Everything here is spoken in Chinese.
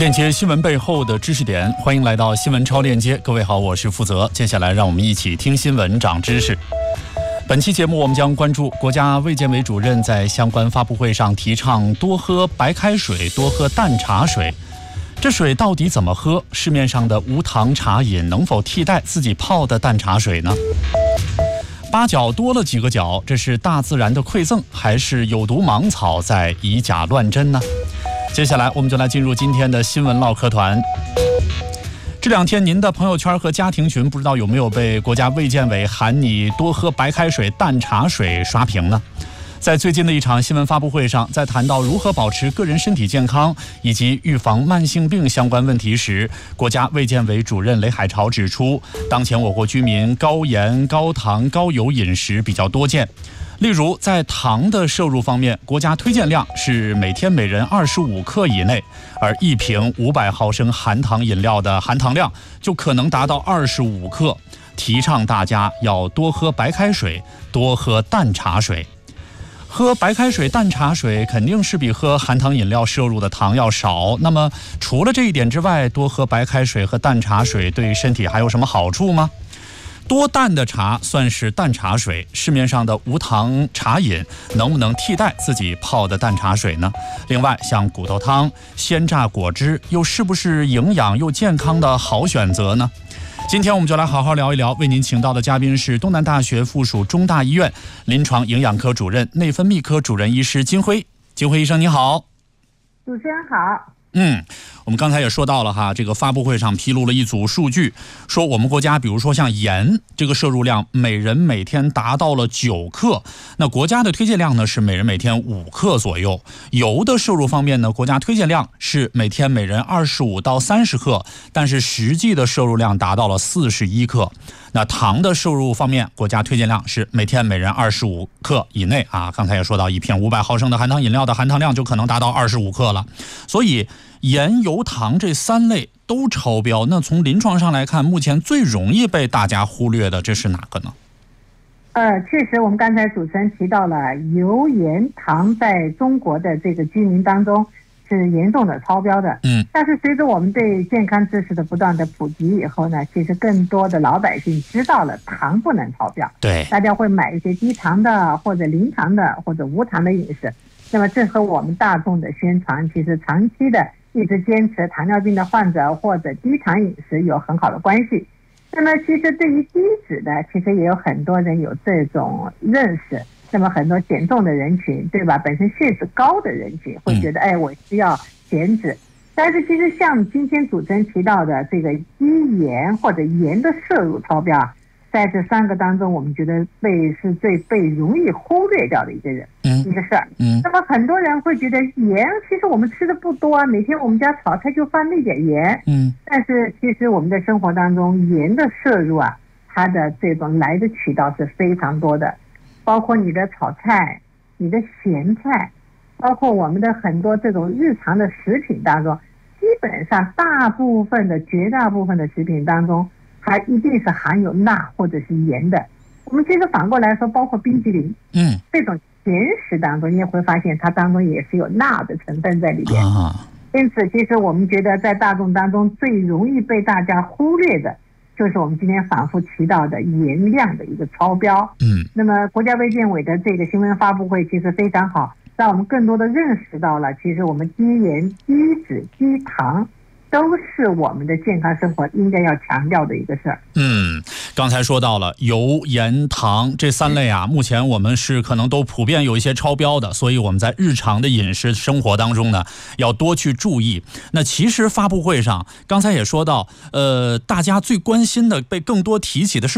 链接新闻背后的知识点，欢迎来到新闻超链接。各位好，我是负责。接下来让我们一起听新闻长知识。本期节目我们将关注国家卫健委主任在相关发布会上提倡多喝白开水，多喝淡茶水。这水到底怎么喝？市面上的无糖茶饮能否替代自己泡的淡茶水呢？八角多了几个角，这是大自然的馈赠，还是有毒芒草在以假乱真呢？接下来我们就来进入今天的新闻唠嗑团。这两天您的朋友圈和家庭群不知道有没有被国家卫健委喊你多喝白开水、淡茶水刷屏呢？在最近的一场新闻发布会上，在谈到如何保持个人身体健康以及预防慢性病相关问题时，国家卫健委主任雷海潮指出，当前我国居民高盐、高糖、高油饮食比较多见。例如，在糖的摄入方面，国家推荐量是每天每人25克以内，而一瓶500毫升含糖饮料的含糖量就可能达到25克。提倡大家要多喝白开水，多喝淡茶水。喝白开水、淡茶水肯定是比喝含糖饮料摄入的糖要少。那么，除了这一点之外，多喝白开水和淡茶水对身体还有什么好处吗？多淡的茶算是淡茶水，市面上的无糖茶饮能不能替代自己泡的淡茶水呢？另外，像骨头汤、鲜榨果汁，又是不是营养又健康的好选择呢？今天我们就来好好聊一聊，为您请到的嘉宾是东南大学附属中大医院临床营养科主任、内分泌科主任医师金辉。金辉医生你好。 主持人好。 我们刚才也说到了哈，这个发布会上披露了一组数据，说我们国家比如说像盐这个摄入量，每人每天达到了9克，那国家的推荐量呢是每人每天5克左右。油的摄入方面呢，国家推荐量是每天每人25到30克，但是实际的摄入量达到了41克。那糖的摄入方面，国家推荐量是每天每人25克以内啊。刚才也说到，一瓶500毫升的含糖饮料的含糖量就可能达到25克了。所以盐、油、糖这3类都超标，那从临床上来看，目前最容易被大家忽略的这是哪个呢？ 确实我们刚才主持人提到了油、盐、糖在中国的这个居民当中是严重的超标的。但是随着我们对健康知识的不断的普及以后呢，其实更多的老百姓知道了糖不能超标。对，大家会买一些低糖的或者零糖的或者无糖的饮食。那么这和我们大众的宣传其实长期的一直坚持糖尿病的患者或者低糖饮食有很好的关系。那么其实对于低脂呢，其实也有很多人有这种认识。那么很多减重的人群，对吧？本身血脂高的人群会觉得，我需要减脂。但是其实像今天主持人提到的这个低盐或者盐的摄入超标，在这3个当中，我们觉得是最被容易忽略掉的一个事儿。那么很多人会觉得盐，其实我们吃的不多啊，每天我们家炒菜就放那点盐。但是其实我们的生活当中盐的摄入啊，它的这种来的渠道是非常多的，包括你的炒菜、你的咸菜，包括我们的很多这种日常的食品当中，基本上绝大部分的食品当中，它一定是含有钠或者是盐的。我们其实反过来说，包括冰淇淋，这种甜食当中，你也会发现它当中也是有钠的成分在里边。因此，其实我们觉得在大众当中最容易被大家忽略的，就是我们今天反复提到的盐量的一个超标。那么国家卫健委的这个新闻发布会其实非常好，让我们更多的认识到了，其实我们低盐、低脂、低糖都是我们的健康生活应该要强调的一个事儿。 刚才说到了油、盐、糖这3类啊，目前我们是可能都普遍有一些超标的，所以我们在日常的饮食生活当中呢，要多去注意。那其实发布会上刚才也说到，大家最关心的被更多提起的是